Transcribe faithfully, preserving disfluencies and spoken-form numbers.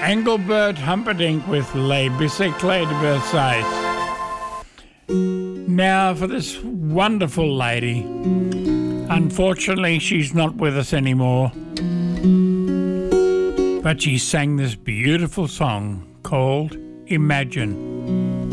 Engelbert Humperdinck with Les Bicyclettes de Versailles. Now for this wonderful lady. Unfortunately, she's not with us anymore. But she sang this beautiful song called Imagine.